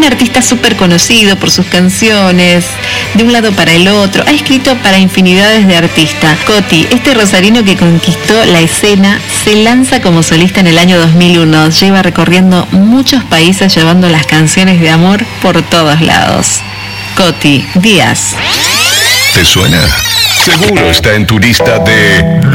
Un artista súper conocido por sus canciones, de un lado para el otro, ha escrito para infinidades de artistas. Coti, este rosarino que conquistó la escena, se lanza como solista en el año 2001. Lleva recorriendo muchos países llevando las canciones de amor por todos lados. Coti Díaz. ¿Te suena? Seguro está en tu lista de